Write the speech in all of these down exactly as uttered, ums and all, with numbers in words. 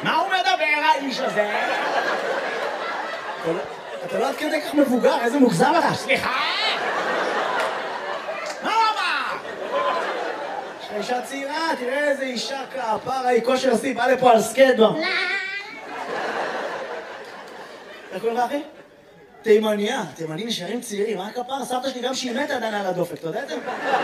מה הוא מדבר, האיש הזה? אתה לא עד כדי כך מבוגר, איזה מוגזם לך. סליחה? מה הוא אמר? יש לך אישה צעירה, תראה איזה אישה כפרה, היא כושר השיא, בא לפה על סקייטבורד. איך קוראים לך, אחי? תימניה, תימנים נשארים צעירים, מה הכפרה? סבתא שלי גם שהיא מתה עדיין על הדופק, אתה יודע את זה?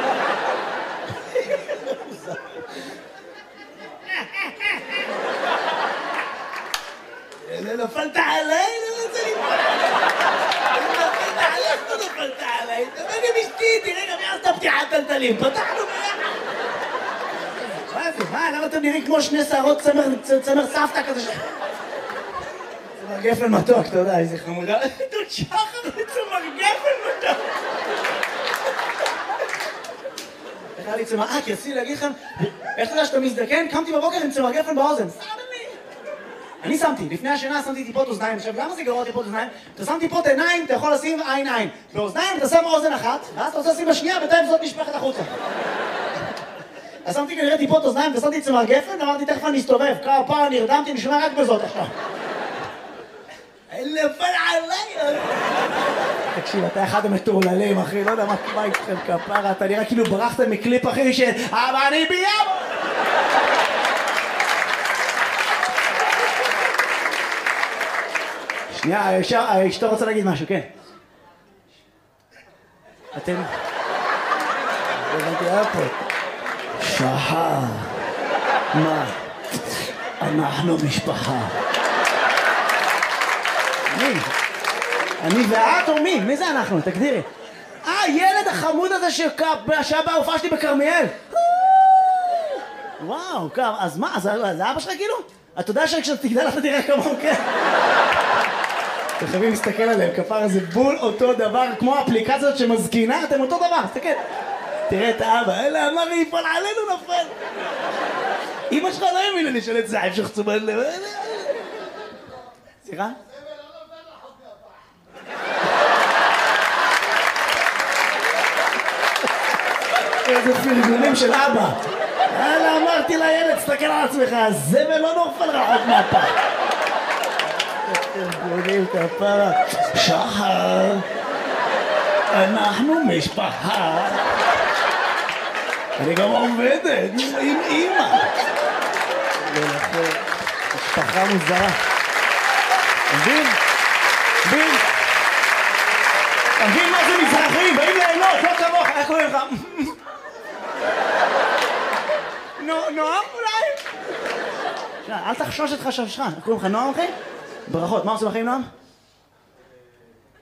נפלת עליי, לא רוצה ליפול נפלת עליי, לא נפלת עליי. תבוא גם אשתי, תראה גם יעשת פתיחת טלטלים, פתחנו ביחד. מה זה? מה? למה אתם נראים כמו שני שערות צמר סבתא כזה ש... צמר גפן מתוק, אתה יודע, איזה חמודה. דוד שחר וצמר גפן מתוק. איך היה לי צמר... אה, כי רציתי להגיד לכם, איך אתה יודע שאתה מזדקן? קמתי בבוקר עם צמר גפן באוזן. אני שמתי, לפני השינה שמתי טיפות אוזניים. עכשיו, למה זה גרוע טיפות אוזניים? אתה שם טיפות עיניים, אתה יכול לשים עין עין. באוזניים אתה שם אוזן אחת, ואז אתה רוצה לשים בשנייה, בינתיים זאת נשפכת החוצה. אז שמתי כנראה טיפות אוזניים, ושמתי צמר גפן, ואמרתי, תכף אני אסתובב. כפה, נרדמתי, אני שומע רק בזאת עכשיו. נפל עליי! תקשיב, אתה אחד המטורללים, אחי, לא יודע מה איתכם כפרה, אתה נראה כאילו ברחתם מקליפ, אחי, של אבל אני ביום! שנייה, אשתו רוצה להגיד משהו, כן. אתם... הבנתי, היה פה. שחר. מה? אנחנו משפחה. מי? אני ואת או מי? מי זה אנחנו? תגדירי. אה, ילד החמוד הזה שהיה בהופעה שלי בכרמיאל. וואו, אז מה? זה אבא שלך כאילו? אתה יודע שכשאתה תגדל אתה תראה כמוהו, כן? אתם חייבים להסתכל עליהם, כפרה זה בול אותו דבר, כמו האפליקציות שמזקינה, אתם אותו דבר, תסתכל. תראה את האבא, אלה אמר לי, יפול עלינו נפל. אמא שלך לא האמינה לי של את זה, המשך תשומת לב. סליחה? איזה פרגונים של אבא. אלה אמרתי לילד, תסתכל על עצמך, הזבל לא נופל רחוק מהפה. פרגונים כפרה. שחר, אנחנו משפחה. אני גם עובדת עם אמא. משפחה מוזרה. מבין? מבין? מבין מה זה מזרחים? באים ליהנות, לא כמוך, איך קוראים לך? נועם אולי? אל תחשוש את חששך. איך קוראים לך נועם אחי? ברכות, מה עושים לכם נועם?